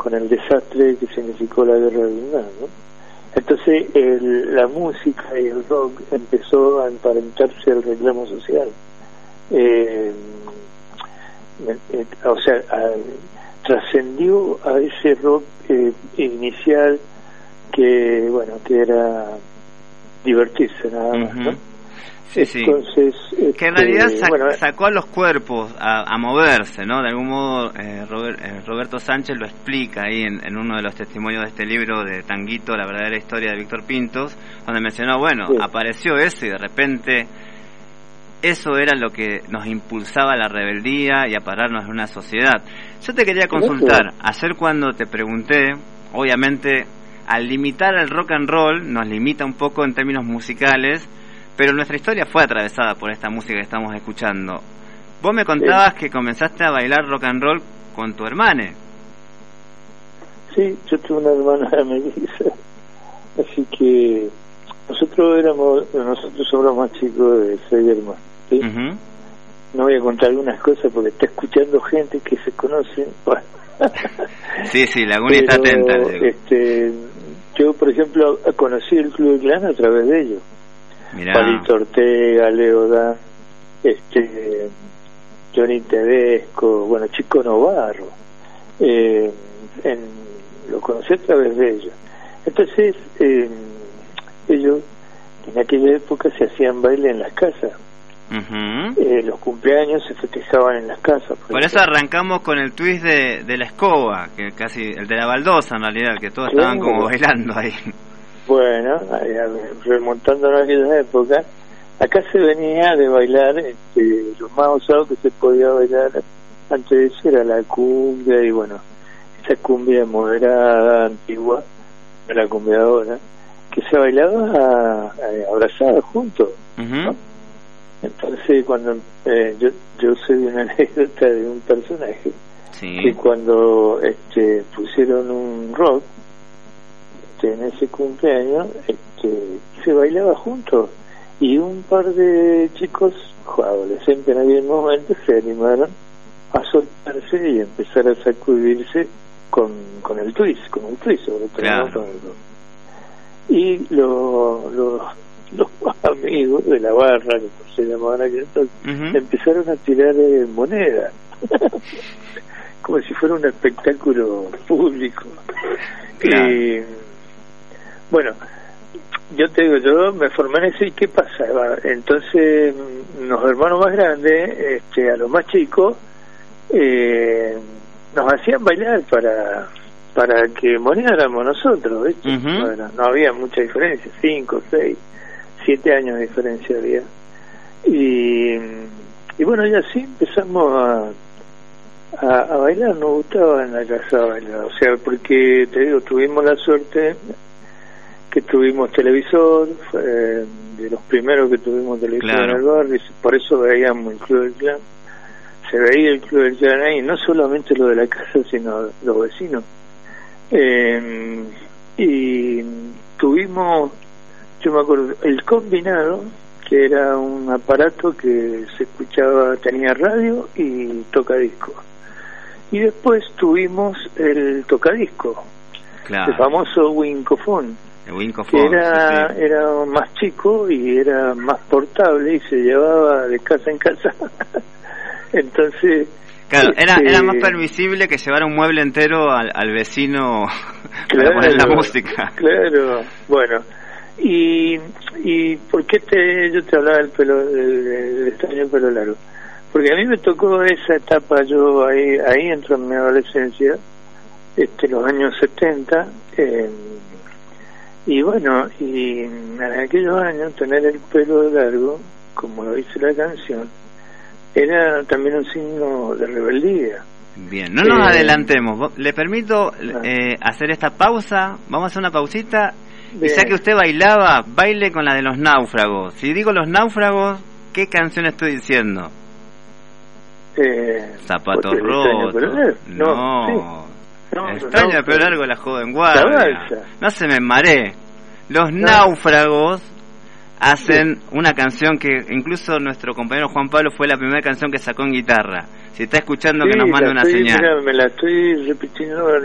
con el desastre que significó la guerra de Vietnam, ¿no? Entonces la música y el rock empezó a emparentarse al reclamo social. O sea, trascendió a ese rock inicial que, bueno, que era divertirse nada más, ¿no? Sí, entonces, que en realidad sacó a los cuerpos a moverse, ¿no? De algún modo Roberto Sánchez lo explica ahí en uno de los testimonios de este libro de Tanguito, la verdadera historia de Víctor Pintos, donde mencionó, bueno, sí, apareció eso y de repente eso era lo que nos impulsaba a la rebeldía y a pararnos en una sociedad. Yo te quería consultar, ayer cuando te pregunté, obviamente al limitar el rock and roll nos limita un poco en términos musicales, pero nuestra historia fue atravesada por esta música que estamos escuchando. Vos me contabas que comenzaste a bailar rock and roll con tu hermana. Sí, yo tuve una hermana melliza, así que nosotros somos los más chicos de 6 hermanos, ¿sí? No voy a contar algunas cosas porque está escuchando gente que se conoce. Bueno. Sí, Laguna está atenta. Yo, por ejemplo, conocí el Club del Clan a través de ellos. Mirá. Palito Ortega, Leo Dan, Johnny Tedesco, bueno, Chico Novarro, lo conocí a través de ellos. Entonces, ellos en aquella época se hacían baile en las casas. Los cumpleaños se festejaban en las casas. Por eso arrancamos con el twist de la escoba, que casi el de la baldosa en realidad, que todos estaban como bailando ahí. Bueno, remontándonos a aquella época, acá se venía de bailar, lo más usado que se podía bailar antes de eso era la cumbia, y bueno, esa cumbia moderada, antigua, la cumbia ahora, que se bailaba abrazada juntos, ¿no? Entonces cuando yo sé de una anécdota de un personaje, sí, que cuando pusieron un rock en ese cumpleaños, se bailaba juntos, y un par de chicos adolescentes en aquel momento se animaron a soltarse y empezar a sacudirse con el twist sobre todo, claro, con el rock. Y los amigos de la barra, que se llamaban aquel entonces, empezaron a tirar monedas como si fuera un espectáculo público. Claro. Y bueno, yo te digo, yo me formé en eso, y ¿qué pasaba? Entonces los hermanos más grandes, a los más chicos, nos hacían bailar para que moneáramos nosotros, ¿viste? Bueno, no había mucha diferencia, 5, 6, 7 años de diferencia había. Y bueno, y así empezamos a bailar, nos gustaba en la casa bailar, o sea, porque te digo, tuvimos la suerte que tuvimos televisor, de los primeros que tuvimos televisor, claro, en el barrio, por eso veíamos el Club del Clan, se veía el Club del Clan ahí, no solamente lo de la casa, sino los vecinos. Y tuvimos, yo me acuerdo, el combinado, que era un aparato que se escuchaba, tenía radio y tocadisco. Y después tuvimos el tocadisco, claro, el famoso Wincofón, que era, sí, era más chico y era más portable y se llevaba de casa en casa. Entonces, claro, era más permisible que llevar un mueble entero al vecino, claro, para poner la música. Claro, bueno, y ¿por qué yo te hablaba del extraño pelo largo? Porque a mí me tocó esa etapa, yo ahí entro en mi adolescencia, los años 70, y bueno, y en aquellos años tener el pelo largo, como lo dice la canción, era también un signo de rebeldía. Bien, no nos adelantemos. Le permito hacer esta pausa. Vamos a hacer una pausita. Bien. Y ya que usted bailaba, baile con la de Los Náufragos. Si digo Los Náufragos, ¿qué canción estoy diciendo? Zapatos rotos. No. Extraña pero largo la joven guardia. No se me maree. Los Náufragos hacen una canción que incluso nuestro compañero Juan Pablo fue la primera canción que sacó en guitarra. Si está escuchando, que nos mande una señal. Mira, me la estoy repitiendo